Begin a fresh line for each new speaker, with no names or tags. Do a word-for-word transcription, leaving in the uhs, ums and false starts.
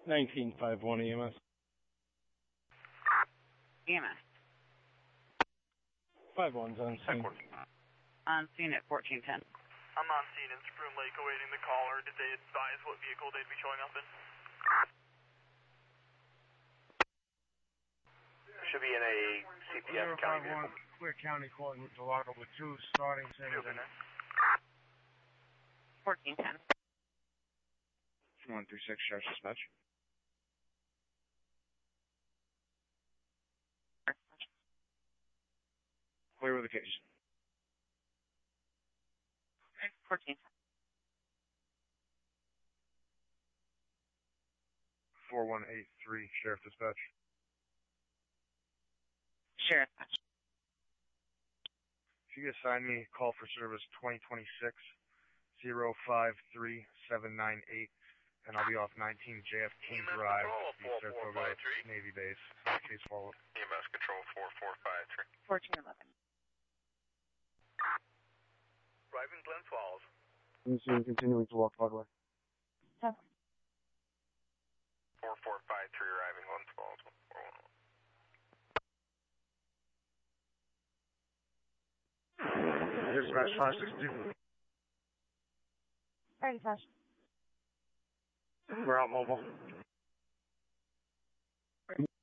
nineteen five one E M S.
E M S.
five one's on scene.
On scene at fourteen ten.
I'm on scene in Spruce Lake awaiting the caller. Did they advise what vehicle they'd be showing up in?
Should be in a C P S county vehicle.
Clear County calling with Delago with two starting same as in
fourteen ten.
one three six Sheriff's Dispatch. Clear with the case.
fourteen ten.
four one eight three Sheriff Dispatch.
Sheriff.
If you could assign me call for service twenty twenty-six oh five three seven nine eight, and I'll be off nineteen J F K Drive, East Saratoga Navy Base. Case follow-up.
E M S control four four five three.
fourteen eleven.
Driving Glen Falls.
I'm soon continuing to walk Broadway.
Seven.
four four five three arriving Glen Falls.
Dispatch five sixty.
Ready, Flash.
We're out mobile.